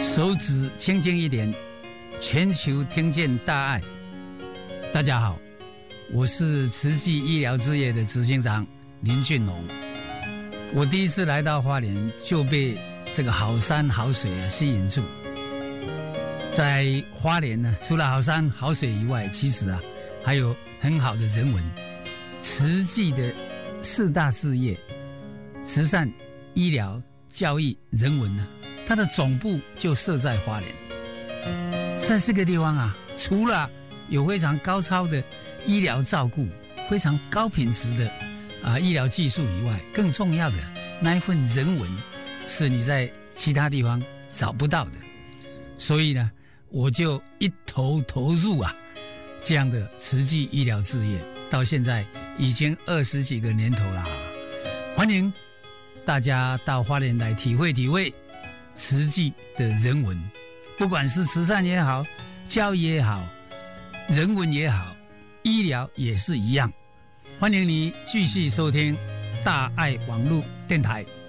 手指轻轻一点，全球听见大爱。大家好，我是慈济医疗事业的执行长林俊龙。我第一次来到花莲，就被这个好山好水吸引住。在花莲呢，除了好山好水以外，其实还有很好的人文。慈济的4大志业：慈善、医疗、教育、人文呢，它的总部就设在花莲。在这个地方除了有非常高超的医疗照顾、非常高品质的医疗技术以外，更重要的那一份人文，是你在其他地方找不到的。所以呢，我就一头投入这样的慈济医疗事业，到现在已经20几个年头了。欢迎大家到花莲来体会体会慈济的人文，不管是慈善也好，教育也好，人文也好，医疗也是一样。欢迎你继续收听大爱网络电台。